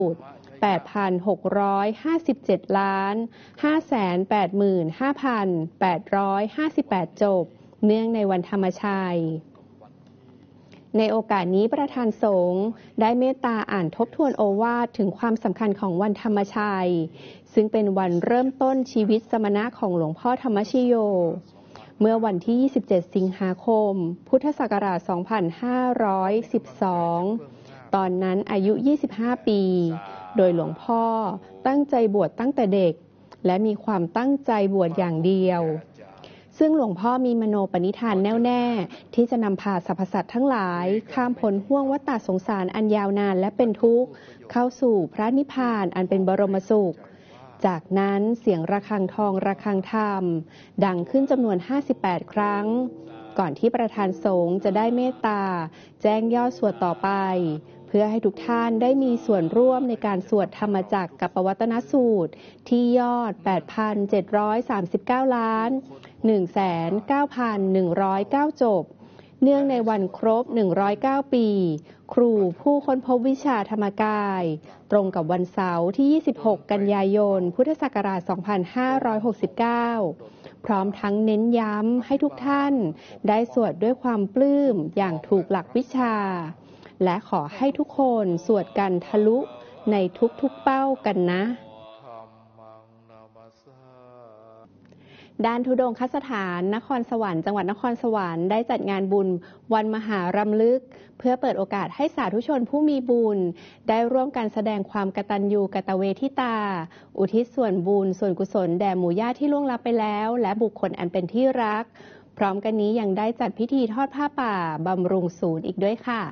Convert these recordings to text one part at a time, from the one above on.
8,657 ล้าน 585,858 จบเนื่องในวันธรรมชัยในโอกาสนี้ประธานสงฆ์ได้เมตตาอ่านทบทวนโอวาทถึงความสำคัญของวันธรรมชัยซึ่งเป็นวันเริ่มต้นชีวิตสมณะของหลวงพ่อธรรมชโยเมื่อวันที่ 27 สิงหาคม พุทธศักราช 2512 ตอนนั้นอายุ 25 ปี โดยหลวงพ่อตั้งใจบวชตั้งแต่เด็กและมีความตั้งใจบวชอย่างเดียวซึ่งหลวงพ่อมีมโนปณิธานแน่วแน่ที่จะนำพาสรรพสัตว์ทั้งหลายข้ามพ้นห้วงวัฏฏะสงสารอันยาวนานและเป็นทุกข์เข้าสู่พระนิพพานอันเป็นบรมสุขจากนั้นเสียงระฆังทองระฆังธรรมดังขึ้นจำนวน 58 ครั้งก่อนที่ประธานสงฆ์จะได้เมตตาแจ้งยอดสวดต่อไปเพื่อให้ทุกท่านได้มีส่วนร่วมในการสวดธรรมจักรกัปปวัตตนสูตรที่ยอด 8,739 ล้าน 1,9,109 จบเนื่องในวันครบ 109 ปีครูผู้ค้นพบวิชาธรรมกายตรงกับวันเสาร์ที่ 26 กันยายน พุทธศักราช 2569 พร้อมทั้งเน้นย้ำให้ทุกท่านได้สวดด้วยความปลื้มอย่างถูกหลักวิชาและขอให้ทุกคนสวดกันทะลุในทุกๆเป้ากันนะด้านธุดงคสถานนครสวรรค์จังหวัดนครสวรรค์ได้จัดงานบุญวันมหารำลึกเพื่อเปิดโอกาสให้สาธุชนผู้มีบุญได้ร่วมกันแสดงความกตัญญูกตเวทิตาอุทิศส่วนบุญส่วนกุศลแด่หมู่ญาติที่ล่วงลับไปแล้วและบุคคลอันเป็นที่รักพร้อมกันนี้ยังได้จัดพิธีทอดผ้าป่าบำรุงศูนย์อีกด้วยค่ะ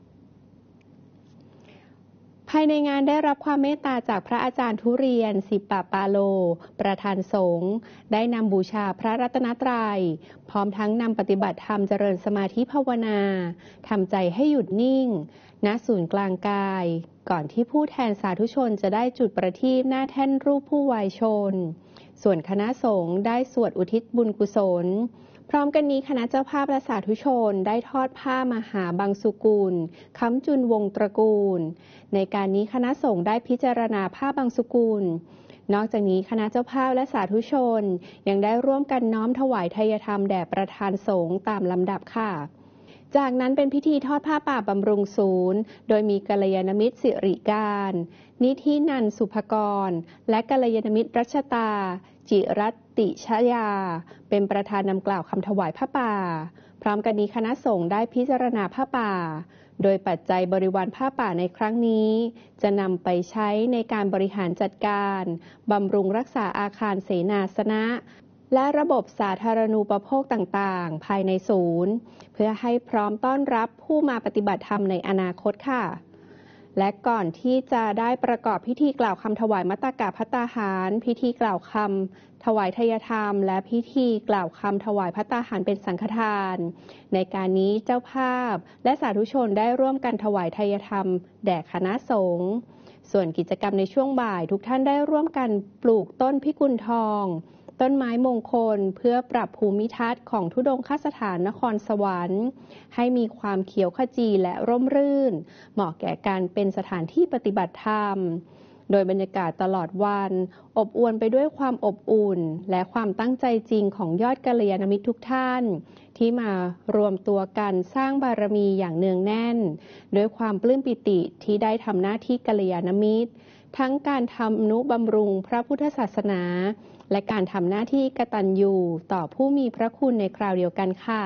ภายในงานได้รับความเมตตาจากพระอาจารย์ทุเรียนสิปปาโลประธานสงฆ์ได้นำบูชาพระรัตนตรัยพร้อมทั้งนำปฏิบัติธรรมเจริญสมาธิภาวนาทำใจให้หยุดนิ่งณศูนย์กลางกายก่อนที่ผู้แทนสาธุชนจะได้จุดประทีปหน้าแท่นรูปผู้วายชนส่วนคณะสงฆ์ได้สวดอุทิศบุญกุศลพร้อมกันนี้คณะเจ้าภาพและสาธุชนได้ทอดผ้ามหาบังสุกุลค้ำจุนวงตระกูลในการนี้คณะสงฆ์ได้พิจารณาผ้าบังสุกุลนอกจากนี้คณะเจ้าภาพและสาธุชนยังได้ร่วมกันน้อมถวายทายธรรมแด่ประธานสงฆ์ตามลำดับค่ะจากนั้นเป็นพิธีทอดผ้าป่าบำรุงศูนย์โดยมีกัลยาณมิตรสิริการนิธินันท์สุภกรและกัลยาณมิตรรัชตาจิรัตติชยาเป็นประธานนำกล่าวคำถวายผ้าป่าพร้อมกันนี้คณะสงฆ์ได้พิจารณาผ้าป่าโดยปัจจัยบริวารผ้าป่าในครั้งนี้จะนำไปใช้ในการบริหารจัดการบำรุงรักษาอาคารเสนาสนะและระบบสาธารณูปโภคต่างๆภายในศูนย์เพื่อให้พร้อมต้อนรับผู้มาปฏิบัติธรรมในอนาคตค่ะและก่อนที่จะได้ประกอบพิธีกล่าวคำถวายมัตตกะภัตตาหารพิธีกล่าวคำถวายทายธรรมและพิธีกล่าวคำถวายภัตตาหารเป็นสังฆทานในการนี้เจ้าภาพและสาธุชนได้ร่วมกันถวายทายธรรมแด่คณะสงฆ์ส่วนกิจกรรมในช่วงบ่ายทุกท่านได้ร่วมกันปลูกต้นพิกุลทองต้นไม้มงคลเพื่อปรับภูมิทัศน์ของธุดงคสถานนครสวรรค์ให้มีความเขียวขจีและร่มรื่นเหมาะแก่การเป็นสถานที่ปฏิบัติธรรมโดยบรรยากาศตลอดวันอบอวลไปด้วยความอบอุ่นและความตั้งใจจริงของยอดกัลยาณมิตรทุกท่านที่มารวมตัวกันสร้างบารมีอย่างเนืองแน่นด้วยความปลื้มปิติที่ได้ทำหน้าที่กัลยาณมิตรทั้งการทำนุบำรุงพระพุทธศาสนาและการทำหน้าที่กตัญญูต่อผู้มีพระคุณในคราวเดียวกันค่ะ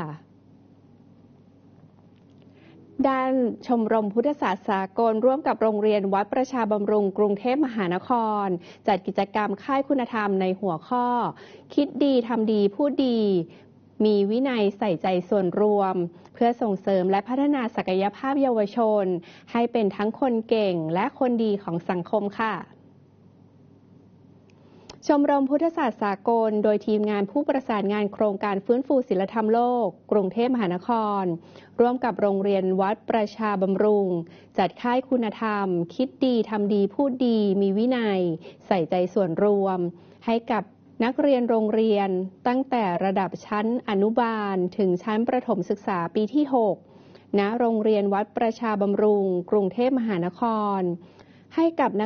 ด้านชมรมพุทธศาสตร์สากลร่วมกับโรงเรียนวัดประชาบำรุงกรุงเทพมหานครจัดกิจกรรมค่ายคุณธรรมในหัวข้อคิดดีทำดีพูดดีมีวินัยใส่ใจส่วนรวมเพื่อส่งเสริมและพัฒนาศักยภาพเยาวชนให้เป็นทั้งคนเก่งและคนดีของสังคมค่ะชมรมพุทธศาสตร์สากลโดยทีมงานผู้ประสานงานโครงการฟื้นฟูศีลธรรมโลกกรุงเทพมหานครร่วมกับโรงเรียนวัดประชาบำรุงจัดค่ายคุณธรรมคิดดีทำดีพูดดีมีวินัยใส่ใจส่วนรวมให้กับนักเรียนโรงเรียนตั้งแต่ระดับชั้นอนุบาลถึงชั้นประถมศึกษาปีที่ 6 ณ โรงเรียนวัดประชาบำรุงกรุงเทพมหานครให้กับ